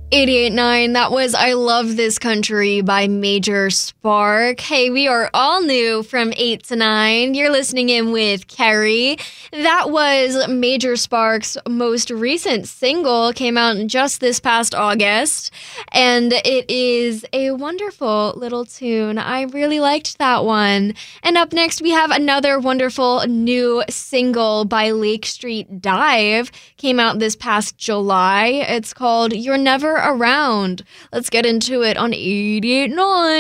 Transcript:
88.9, that was I Love This Country by Major Spark. Hey, we are all new from 8 to 9. You're listening in with Carrie. That was Major Spark's most recent single, came out just this past August, and it is a wonderful little tune. I really liked that one. And up next, we have another wonderful new single by Lake Street Dive, came out this past July. It's called You're Never Around. Let's get into it on 88.9.